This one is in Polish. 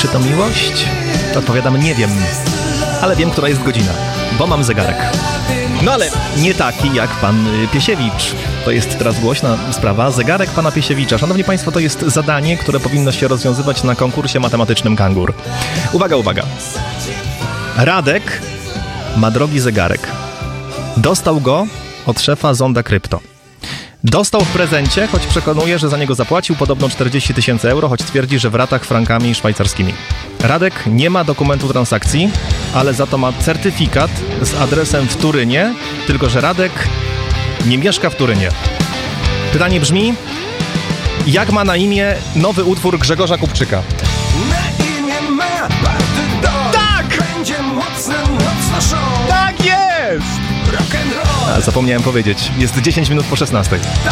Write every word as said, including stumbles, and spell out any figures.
Czy to miłość? Odpowiadam, nie wiem, ale wiem, która jest godzina, bo mam zegarek. No ale nie taki jak pan Piesiewicz. To jest teraz głośna sprawa. Zegarek pana Piesiewicza. Szanowni państwo, to jest zadanie, które powinno się rozwiązywać na konkursie matematycznym Kangur. Uwaga, uwaga. Radek ma drogi zegarek. Dostał go od szefa Zonda Krypto. Dostał w prezencie, choć przekonuje, że za niego zapłacił podobno czterdzieści tysięcy euro, choć twierdzi, że w ratach frankami szwajcarskimi. Radek nie ma dokumentu transakcji, ale za to ma certyfikat z adresem w Turynie, tylko że Radek nie mieszka w Turynie. Pytanie brzmi, jak ma na imię nowy utwór Grzegorza Kupczyka? Na imię ma Barty Dol. Tak! Będzie mocny, mocno show. Tak jest! Rock'n'roll. A, zapomniałem powiedzieć, jest dziesięć minut po szesnastej. Ta